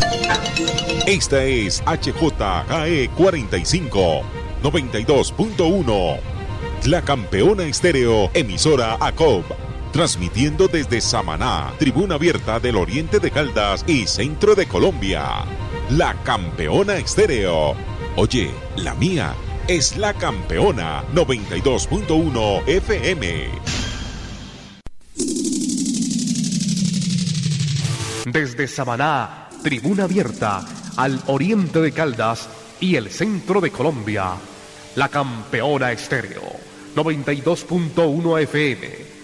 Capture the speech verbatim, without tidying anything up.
Esta es H J G E cuarenta y cinco, noventa y dos punto uno. La Campeona Estéreo, emisora A C O B. Transmitiendo desde Samaná, Tribuna Abierta del Oriente de Caldas y Centro de Colombia. La Campeona Estéreo. Oye, la mía es La Campeona noventa y dos punto uno F M. Desde Samaná, Tribuna Abierta al Oriente de Caldas y el Centro de Colombia. La Campeona Estéreo noventa y dos punto uno F M.